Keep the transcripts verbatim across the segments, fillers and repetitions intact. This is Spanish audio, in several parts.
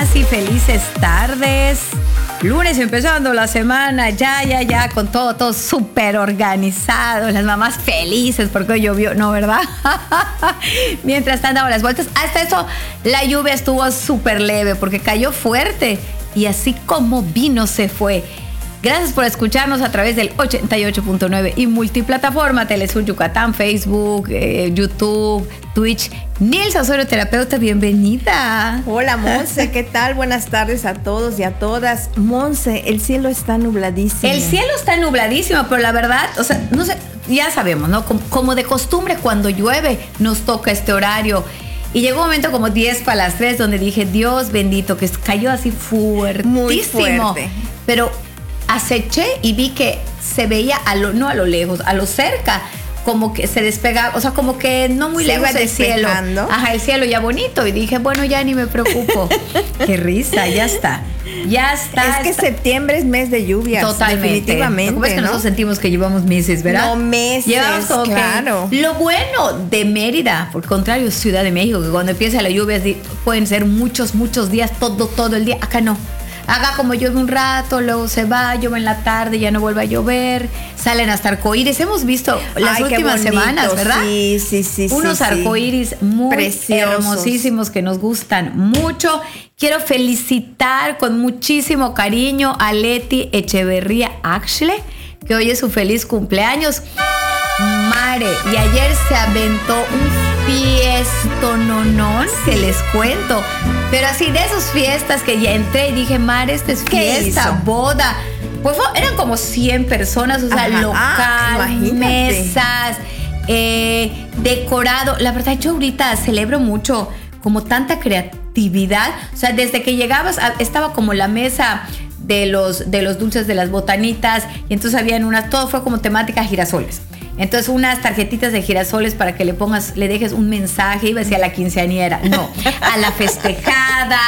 buenas y felices tardes. Lunes empezando la semana, ya, ya, ya, con todo, todo súper organizado. Las mamás felices porque hoy llovió, ¿no, verdad? Mientras están dando las vueltas. Hasta eso, la lluvia estuvo súper leve porque cayó fuerte. Y así como vino, se fue. Gracias por escucharnos a través del ochenta y ocho punto nueve y multiplataforma Telesur Yucatán, Facebook, eh, YouTube, Twitch. Nilsa Osorio, terapeuta, bienvenida. Hola, Monse, ¿qué tal? Buenas tardes a todos y a todas. Monse, el cielo está nubladísimo. El cielo está nubladísimo, pero la verdad, o sea, no sé, ya sabemos, ¿no? Como, como de costumbre, cuando llueve, nos toca este horario. Y llegó un momento como diez para las tres donde dije, Dios bendito, que cayó así fuertísimo. Muy fuerte. Pero aceché y vi que se veía, a lo, no a lo lejos, a lo cerca, como que se despegaba, o sea, como que no muy se lejos del cielo. Ajá, el cielo ya bonito. Y dije, bueno, ya ni me preocupo. Qué risa, ya está. Ya está. Es que está. Septiembre es mes de lluvias. Totalmente. Definitivamente. Lo que es que ¿no? nosotros sentimos que llevamos meses, ¿verdad? No, meses, llevamos como claro. Que, lo bueno de Mérida, por contrario, Ciudad de México, que cuando empieza la lluvia pueden ser muchos, muchos días, todo, todo el día. Acá no. Acá como llueve un rato, luego se va, llueve en la tarde, ya no vuelve a llover, salen hasta arcoíris. Hemos visto las Ay, últimas semanas, ¿verdad? Sí, sí, sí. Unos sí, arcoíris sí. muy Preciosos. hermosísimos que nos gustan mucho. Quiero felicitar con muchísimo cariño a Leti Echeverría Axle, que hoy es su feliz cumpleaños. Mare, y ayer se aventó un fiestononón, que les cuento. Pero así de esas fiestas que ya entré y dije, Mare, esta es fiesta, boda. Pues eran como cien personas, o sea, Ajá, local, ah, mesas, eh, decorado. La verdad, yo ahorita celebro mucho como tanta creatividad. O sea, desde que llegabas, estaba como la mesa de los, de los dulces de las botanitas, y entonces habían unas, todo fue como temática girasoles. Entonces, unas tarjetitas de girasoles para que le pongas, le dejes un mensaje, iba a decir a la quinceañera, no, a la festejada,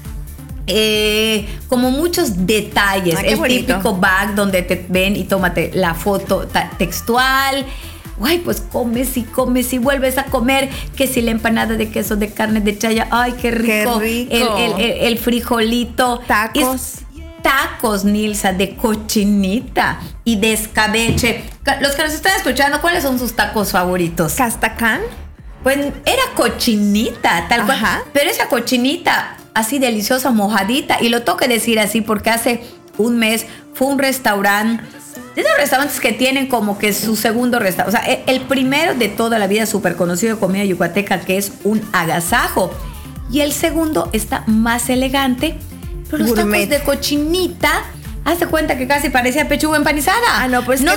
eh, como muchos detalles. Ah, qué el bonito. Típico bag donde te ven y tómate la foto textual. Ay, pues comes y comes y vuelves a comer, que si la empanada de queso de carne de chaya, ay, qué rico. Qué rico. El, el, el, el frijolito. Tacos. Es, Tacos, Nilsa, de cochinita y de escabeche. Los que nos están escuchando, ¿cuáles son sus tacos favoritos? ¿Castacán? Pues era cochinita, tal cual. Ajá. Pero esa cochinita así deliciosa, mojadita. Y lo tengo que decir así porque hace un mes fue un restaurante. De esos restaurantes que tienen como que su segundo restaurante. O sea, el primero de toda la vida súper conocido de comida yucateca, que es un agasajo. Y el segundo está más elegante. Pero los Gourmet. tacos de cochinita, haz de cuenta que casi parecía pechuga empanizada. Ah, no, pues no